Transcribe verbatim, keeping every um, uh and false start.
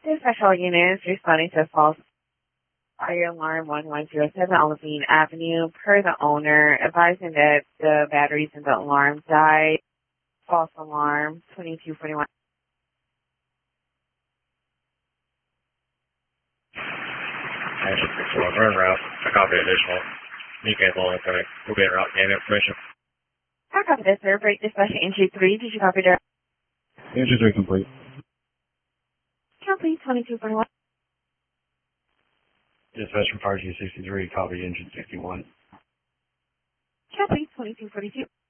Dispatch all units responding to a false fire alarm one one zero seven Olivine Avenue per the owner, advising that the batteries in the alarm died. False alarm twenty-two forty-one. Engine six one, run route. I copy additional. You can't hold it, we'll be en route, gain information. I copy that, sir. Break dispatch entry three. Did you copy that? Entry three complete. Complete twenty-two forty-one. Dispatch from Fire G sixty-three, copy engine sixty-one. Complete twenty-two forty-two.